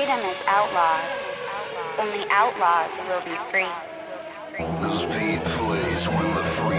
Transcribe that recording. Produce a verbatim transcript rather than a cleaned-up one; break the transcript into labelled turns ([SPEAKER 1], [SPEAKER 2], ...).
[SPEAKER 1] freedom is outlawed, only outlaws will be free.
[SPEAKER 2] The speed plays when the free